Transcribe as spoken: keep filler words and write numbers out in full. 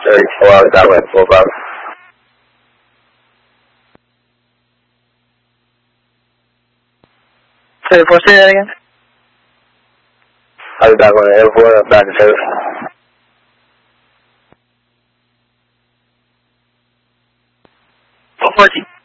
thirty-four hours that way, four bucks. thirty-four, say that again? I'll be back on the airport, I'm back in service. four fourteen.